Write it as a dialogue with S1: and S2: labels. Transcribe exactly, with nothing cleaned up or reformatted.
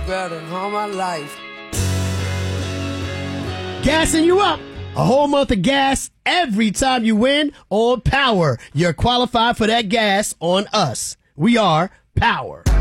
S1: better all my life.
S2: Gassing you up. A whole month of gas every time you win on Power. You're qualified for that gas on us. We are Power.